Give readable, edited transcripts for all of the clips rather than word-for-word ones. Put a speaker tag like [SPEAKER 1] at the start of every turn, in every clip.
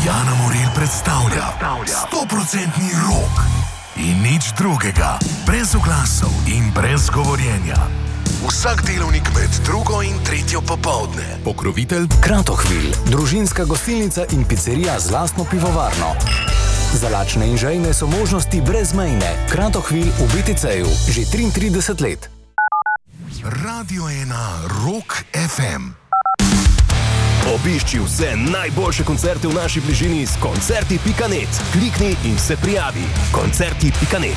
[SPEAKER 1] Jana Morel predstavlja 100% rock in nič drugega, brez oglasov in brez govorjenja. Vsak delovnik med 2. in 3. popoldne. Pokrovitelj
[SPEAKER 2] Kratochwil, družinska gostilnica in pizzerija z lastno pivovarno. Za lačne in žejne so možnosti brezmejne. Kratochwil v BTC-ju že 33 let.
[SPEAKER 1] Radio 1 Rock FM.
[SPEAKER 3] Obišči vse najboljše koncerte v naši bližini s koncerti.net. Klikni in se prijavi. Koncerti.net.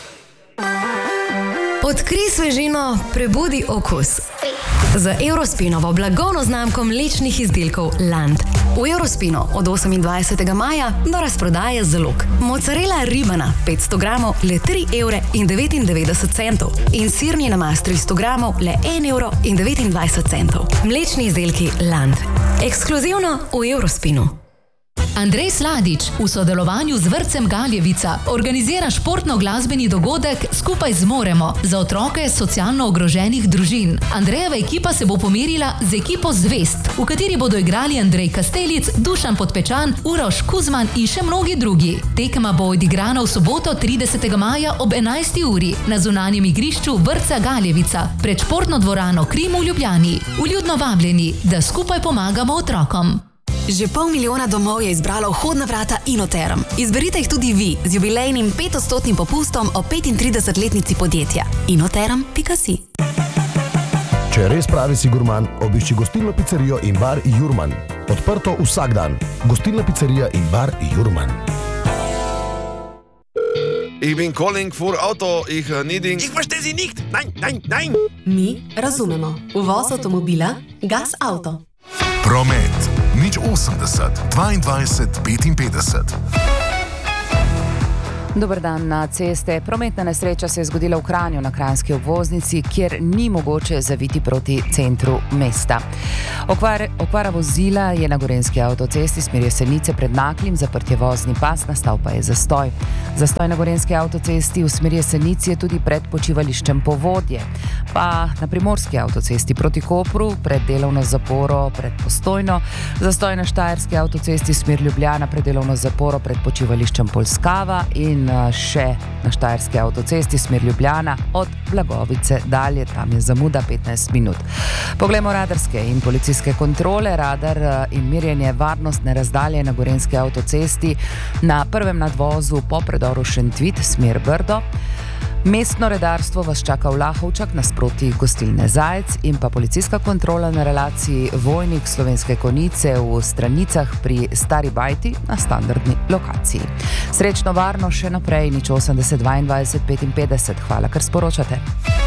[SPEAKER 4] Odkrij svežino, prebudi okus. Z Eurospinovo blagovno znamko mlečnih izdelkov Land. V Eurospinu od 28. maja do razprodaje zalog. Mozzarella ribana 500 gramov le 3,99 € in sirni namaz 300 gramov le 1,29 €. Mlečni izdelki Land. Ekskluzivno v Eurospinu.
[SPEAKER 5] Andrej Sladič v sodelovanju z vrtcem Galjevica organizira športno-glasbeni dogodek Skupaj zmoremo za otroke socialno ogroženih družin. Andrejeva ekipa se bo pomerila z ekipo Zvest, v kateri bodo igrali Andrej Kastelic, Dušan Podpečan, Uroš Kuzman in še mnogi drugi. Tekma bo odigrana v soboto 30. maja ob 11. uri na zunanjem igrišču vrtca Galjevica pred športno dvorano Krim v Ljubljani. Vljudno vabljeni, da skupaj pomagamo otrokom.
[SPEAKER 4] Že 500 000 domov je izbralo vhodna vrata Inoterm. Izberite jih tudi vi z jubilejnim 5% popustom o 35-letnici podjetja. Inoterm.si.
[SPEAKER 6] Če res pravi si gurman, obišči gostilno pizzerijo in bar Jurman. Odprto vsak dan. Gostilna pizzerija in bar Jurman.
[SPEAKER 7] Ich bin calling for Auto, ich needing...
[SPEAKER 8] Ich verstehe Sie nicht! Nein, nein, nein!
[SPEAKER 9] Mi razumemo. Uvoz avtomobila Gas Auto.
[SPEAKER 1] Promet. Nič 80 22 55.
[SPEAKER 10] Dober dan na ceste. Prometna nesreča se je zgodila v Kranju na kranjski obvoznici, kjer ni mogoče zaviti proti centru mesta. Okvara vozila je na gorenjski avtocesti smeri Jesenice pred Naklim, zaprt je vozni pas, nastal pa je zastoj. Zastoj na gorenjski avtocesti v smeri Jesenici je tudi pred počivališčem Povodje, pa na primorski avtocesti proti Kopru pred delovno zaporo pred Postojno, zastoj na štajerski avtocesti smer Ljubljana pred delovno zaporo pred počivališčem Polskava in še na štajerski avtocesti smer Ljubljana od Blagovice dalje, tam je zamuda 15 minut. Poglejmo radarske in policijske kontrole. Radar in merjenje varnostne razdalje na gorenjski avtocesti na prvem nadvozu po predoru Šentvit smer Brdo. Mestno redarstvo vas čaka v Lahovčak nasproti gostilne Zajec in pa policijska kontrola na relaciji Vojnik Slovenske Konjice v Stranicah pri Stari Bajti na standardni lokaciji. Srečno varno še naprej, nič 80 22 55. Hvala, ker sporočate.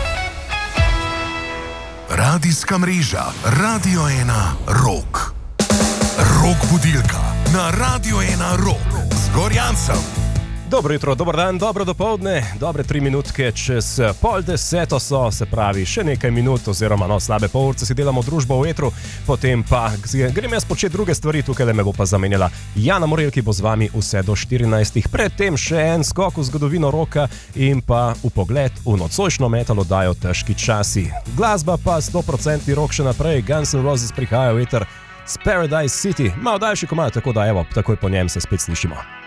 [SPEAKER 1] Radijska mreža Radio 1 Rock. Rock budilka na Radio 1 Rock z Gorjancem.
[SPEAKER 3] Dobro jutro, dober dan, dobro dopoldne, dobre 3 minutke čez 9:30 so, se pravi še nekaj minut oziroma slabe pol urce si delamo družbo v etru, potem pa grem jaz početi druge stvari, tukaj me bo pa zamenjala Jana Morel, ki bo z vami vse do 14. Predtem še en skok v zgodovino roka in pa v pogled v nocojšnjo metal oddajo Težki časi. Glasba pa 100% rock še naprej, Guns N' Roses prihaja v eter s Paradise City, malo daljši komad, tako da evo, takoj po njem se spet slišimo.